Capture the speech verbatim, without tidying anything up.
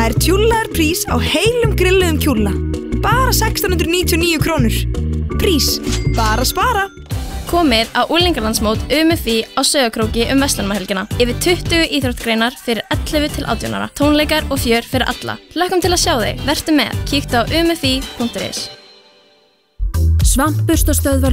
Það er tjúllaður prís á heilum grilluðum kjúlla. Bara sextán hundruð níutíu og níu krónur. Prís, bara spara. Komið á unglingalandsmót U M F I á Sauðárkróki um verslunarmannahelgina. Yfir tuttugu íþróttagreinar fyrir ellefu til átján ára. Tónleikar og fjör fyrir alla. Hlökkum til að sjá þig. Vertu með. Kíktu á u m f i punktur is. Svampburstarstöðvar